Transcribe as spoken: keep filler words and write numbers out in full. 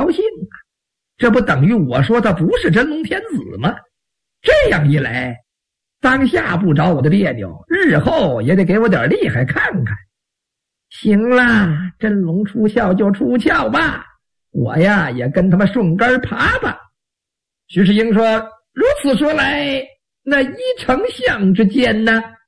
高兴啊，这不等于我说他不是真龙天子吗？这样一来，当下不找我的别扭，日后也得给我点厉害看看。行啦，真龙出鞘就出鞘吧，我呀也跟他们顺杆爬吧。徐世英说，如此说来，那一丞相之间呢？